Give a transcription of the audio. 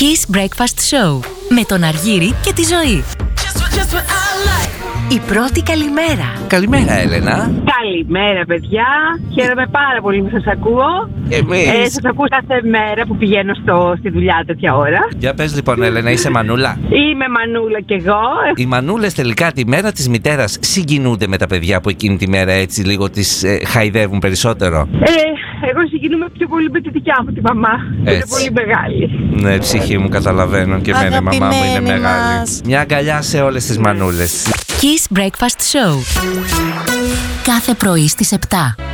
Kiss Breakfast Show με τον Αργύρη και τη Ζωή. Η πρώτη καλημέρα. Καλημέρα, Έλενα. Καλημέρα, παιδιά. Χαίρομαι πάρα πολύ που σας ακούω. Εμείς. Σας ακούω κάθε μέρα που πηγαίνω στη δουλειά τέτοια ώρα. Για πες λοιπόν, Έλενα, είσαι μανούλα? Είμαι μανούλα κι εγώ. Οι μανούλες τελικά τη μέρα της μητέρας συγκινούνται με τα παιδιά που εκείνη τη μέρα έτσι λίγο τις χαϊδεύουν περισσότερο? Εγώ συγκινούμαι πιο πολύ με τη δικιά μου τη μαμά. Είναι πολύ μεγάλη. Ναι, ψυχή μου, καταλαβαίνω. Και εμένα η μαμά μου είναι μεγάλη. Μια αγκαλιά σε όλες τις μανούλες. Kiss Breakfast Show. Κάθε πρωί στις 7.